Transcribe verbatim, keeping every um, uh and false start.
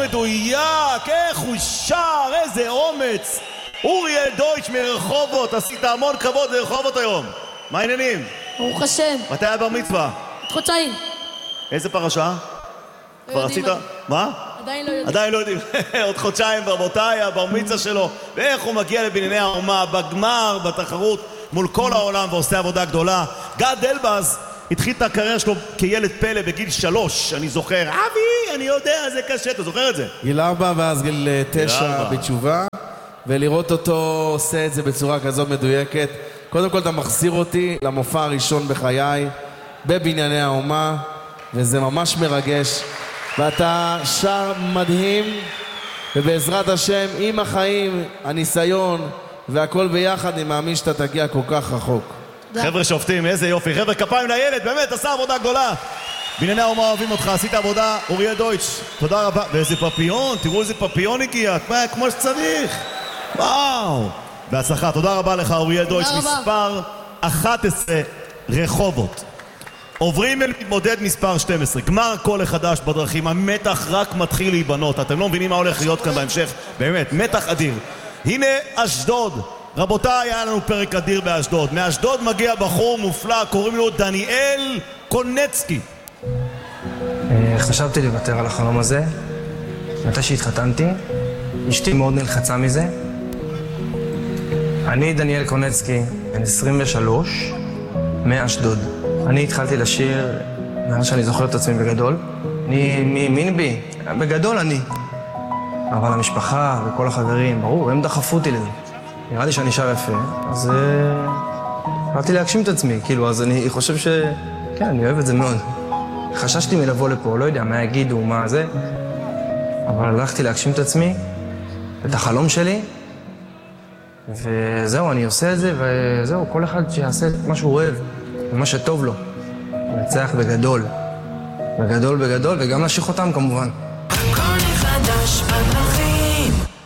מדויק, איך הוא שר, איזה אומץ. אוריאל דויטש מרחובות, עשית המון כבוד לרחובות היום. מה העניינים? ברוך השם. מתי היה בר מצווה? חודשיים. איזה פרשה? כבר עשית? מה? עדיין לא יודעים. עדיין לא יודעים. עוד חודשיים ברבותיי, הבר מצווה שלו. ואיך הוא מגיע לבנייני האומה, בגמר, בתחרות, מול כל העולם, ועושה עבודה גדולה. גד אלבז התחיל את הקריירה שלו כילד פלא בגיל שלוש, אני זוכר. אבי, אני יודע, זה קשה, אתה זוכר את זה? גיל ארבע ואז גיל תשע בתשובה, ולראות אותו עושה את זה בצורה כזאת מדויקת. קודם כל אתה מחזיר אותי למופע הראשון בחיי, בבנייני האומה, וזה ממש מרגש. ואתה שר מדהים, ובעזרת השם, עם החיים, הניסיון והכל ביחד, אני מאמין שאתה תגיע כל כך רחוק. חבר'ה שופטים, איזה יופי. חבר'ה, כפיים לילד, באמת, עשה עבודה גדולה. בנייני האומה אוהבים אותך, עשית עבודה. אוריאל דויטש, תודה רבה. ואיזה פפיון, תראו איזה פפיון הגיע, כמו שצריך. וואו. בהצלחה, תודה רבה לך, אוריאל דויטש. מספר אחת עשרה, רחובות. עוברים אל מתמודד מספר שתים עשרה. גמר קול החדש בדרכים. המתח רק מתחיל להיבנות. אתם לא מבינים מה הולך להיות כאן בהמשך. באמת, מתח אדיר. הנה אשדוד. רבותיי, היה לנו פרק אדיר באשדוד. מאשדוד מגיע בחור מופלא, קוראים לו דניאל קונצקי. חשבתי לוותר על החלום הזה. מתי שהתחתנתי, אשתי מאוד נלחצה מזה. אני דניאל קונצקי, בן עשרים ושלוש, מאשדוד. אני התחלתי לשיר, מאז שאני זוכר את עצמי בגדול. אני מאמין בי, בגדול אני. אבל המשפחה וכל החברים, ברור, הם דחפו אותי לזה. נראה לי שאני שר יפה, אז באתי להגשים את עצמי, כאילו, אז אני חושב ש... כן, אני אוהב את זה מאוד. חששתי מלבוא לפה, לא יודע מה יגידו, מה זה, אבל הלכתי להגשים את עצמי, את החלום שלי, וזהו, אני עושה את זה, וזהו, כל אחד שיעשה את מה שהוא אוהב, ומה שטוב לו. נצח בגדול, בגדול בגדול, וגם להשיך אותם כמובן. הכל חדש בדרכים